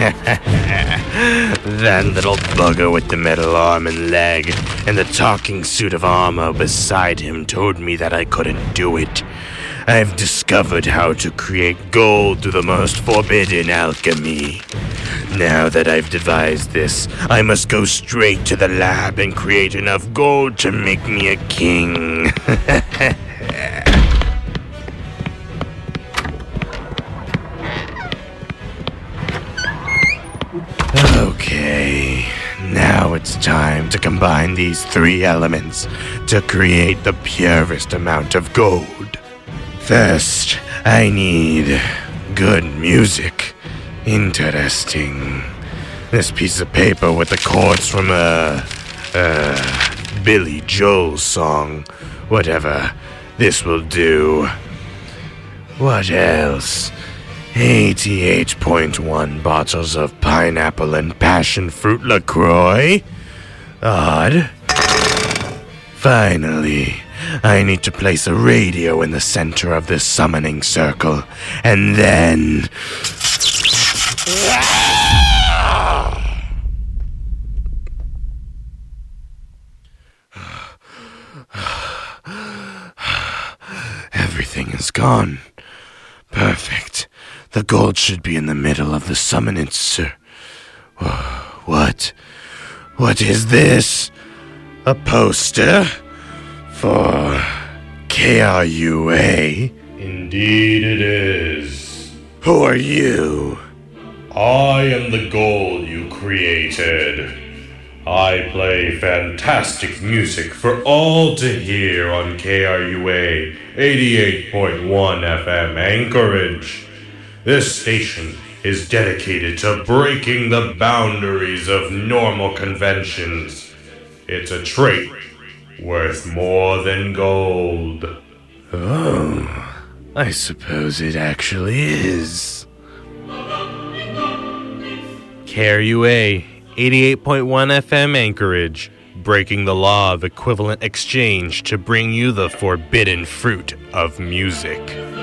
That little bugger with the metal arm and leg and the talking suit of armor beside him told me that I couldn't do it. I've discovered how to create gold through the most forbidden alchemy. Now that I've devised this, I must go straight to the lab and create enough gold to make me a king. Okay, now it's time to combine these three elements to create the purest amount of gold. First, I need good music. Interesting. This piece of paper with the chords from a Billy Joel song. Whatever. This will do. What else? 88.1 bottles of pineapple and passion fruit LaCroix? Odd. Finally, I need to place a radio in the center of this summoning circle, and then... Everything is gone. Perfect. The gold should be in the middle of the summoning What? What is this? A poster? For KRUA? Indeed it is. Who are you? I am the gold you created. I play fantastic music for all to hear on KRUA 88.1 FM Anchorage. This station is dedicated to breaking the boundaries of normal conventions. It's a trait worth more than gold. Oh, I suppose it actually is. KRUA 88.1 FM Anchorage, breaking the law of equivalent exchange to bring you the forbidden fruit of music.